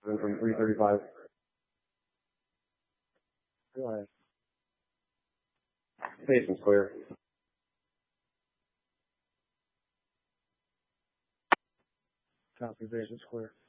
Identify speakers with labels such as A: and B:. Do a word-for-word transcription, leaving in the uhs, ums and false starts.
A: from three thirty-five.
B: Go ahead.
A: Station's clear.
B: Copy, basement's clear.